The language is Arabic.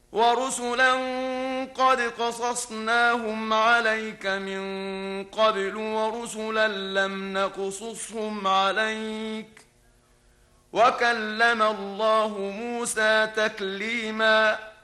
ورسلا قد قصصناهم عليك من قبل ورسلا لم نقصصهم عليك وكلم الله موسى تكليما